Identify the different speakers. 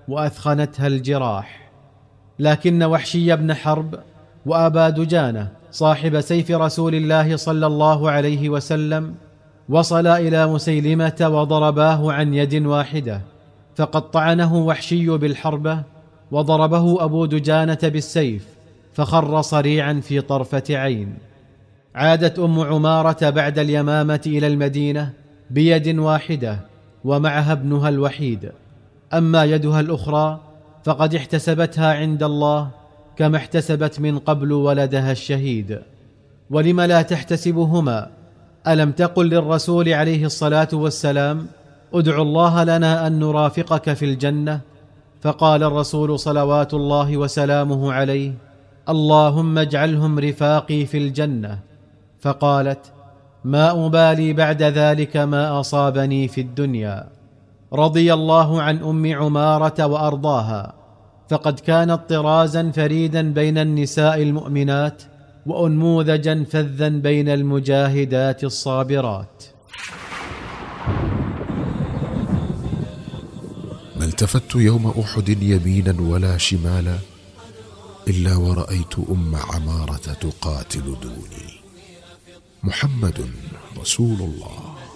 Speaker 1: وأثخنتها الجراح. لكن وحشي بن حرب وأبا دجانة صاحب سيف رسول الله صلى الله عليه وسلم وصلا إلى مسيلمة وضرباه عن يد واحدة، فقد طعنه وحشي بالحربة وضربه أبو دجانة بالسيف فخر صريعا في طرفة عين. عادت أم عمارة بعد اليمامة إلى المدينة بيد واحدة ومعها ابنها الوحيد، أما يدها الأخرى فقد احتسبتها عند الله كما احتسبت من قبل ولدها الشهيد. ولم لا تحتسبهما؟ ألم تقل للرسول عليه الصلاة والسلام ادعوا الله لنا أن نرافقك في الجنة؟ فقال الرسول صلوات الله وسلامه عليه اللهم اجعلهم رفاقي في الجنة. فقالت ما أبالي بعد ذلك ما أصابني في الدنيا. رضي الله عن أم عمارة وأرضاها، فقد كانت طرازا فريدا بين النساء المؤمنات وأنموذجا فذا بين المجاهدات الصابرات.
Speaker 2: ما التفت يوم أحد يمينا ولا شمالا إلا ورأيت أم عمارة تقاتل دوني. محمد رسول الله.